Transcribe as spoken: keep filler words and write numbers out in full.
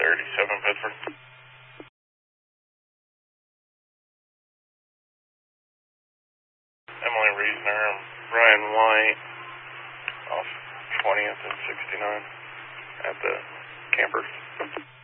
thirty-seven Bedford. Emily Reesner and Brian White off twentieth and sixty-nine at the camper.